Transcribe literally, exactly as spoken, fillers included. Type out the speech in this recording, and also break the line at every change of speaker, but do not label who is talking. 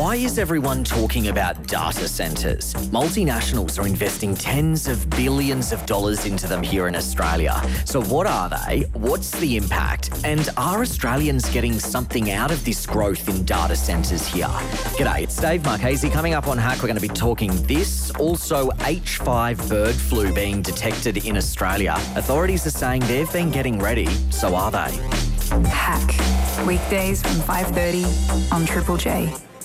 Why is everyone talking about data centres? Multinationals are investing tens of billions of dollars into them here in Australia. So what are they? What's the impact? And are Australians getting something out of this growth in data centres here? G'day, it's Dave Marchese. Coming up on Hack, we're going to be talking this. Also, H five bird flu being detected in Australia. Authorities are saying they've been getting ready. So are they?
Hack. Weekdays from five thirty on Triple J.